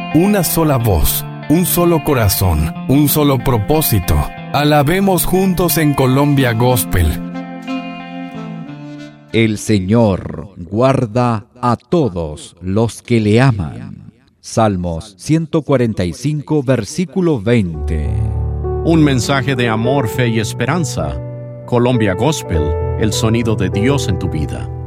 una sola voz, un solo corazón, un solo propósito. Alabemos juntos en Colombia Gospel. El Señor guarda a todos los que le aman. Salmos 145, versículo 20. Un mensaje de amor, fe y esperanza. Colombia Gospel, el sonido de Dios en tu vida.